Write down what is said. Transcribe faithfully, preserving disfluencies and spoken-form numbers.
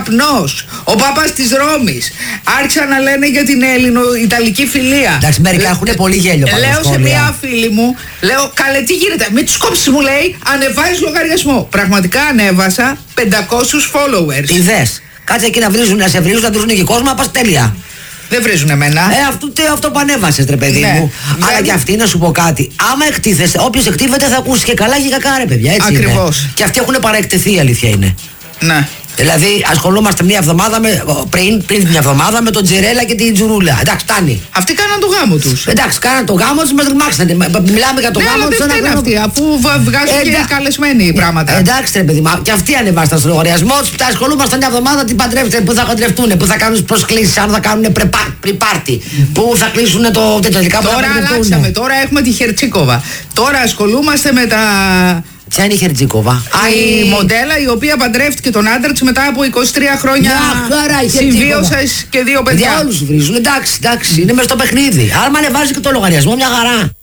καπνός, ο Πάπας της Ρώμης. Άρχισαν να λένε για την Έλληνο-Ιταλική φιλία. Εντάξει, μερικά έχουν πολύ γέλιο. Λέω σε μια φίλη μου, λέω, καλέ, τι γίνεται. Με τους κόψεις, μου λέει, ανεβάζεις λογαριασμό. Πραγματικά ανέβασα πεντακόσιους followers. Ιδες. Κάτσε εκεί να βρίζουν, να σε βρίζουν, να βρίζουν και κόσμο, να πας τέλεια. Δεν βρίζουν εμένα. Ε, αυτό, τε, αυτό που ανέβασες, ρε παιδί ναι. μου. Ναι. Αλλά και αυτή να σου πω κάτι. Άμα εκτίθεσαι, όποιος εκτίθεται θα ακούσει και καλά και κακά, ρε παιδιά. Έτσι ακριβώς. Είναι. Και αυτοί έχουν παραεκτεθεί, η αλήθεια είναι. Ναι. Δηλαδή, ασχολούμαστε μια εβδομάδα με, πριν, πριν μια εβδομάδα με τον Τζιρέλα και την Τζουρούλα. Εντάξει, φτάνει. Αυτοί κάναν το γάμο τους. Εντάξει, κάναν το γάμο τους, με τριμάξανε. Μιλάμε για το ναι, γάμο τους. Δεν είναι αυτοί, αφού βγάζουν ε, και καλεσμένοι ε, πράγματα. Εντάξει, ρε παιδί, και αυτοί ανεβάσαν στο λογαριασμό του. Τα ασχολούμαστε μια εβδομάδα, τι παντρεύετε, πού θα παντρευτούν, πού θα κάνουν προσκλήσεις, αν θα κάνουν πρεπάρτι, πού θα κλείσουν το τελικά που θα παντρευτούν. Τώρα αλλάξαμε, τώρα έχουμε τη Χερτσίκοβα. Τώρα ασχολούμαστε με τα. Ποια είναι η Χερτζίκοβα? Α, η μοντέλα η οποία παντρεύτηκε τον άντρα της μετά από είκοσι τρία χρόνια συμβίωσες και δύο παιδιά. Για όλους βρίζουν, εντάξει, εντάξει, είναι μες στο παιχνίδι. Άρα ανεβάζει και το λογαριασμό, μια χαρά.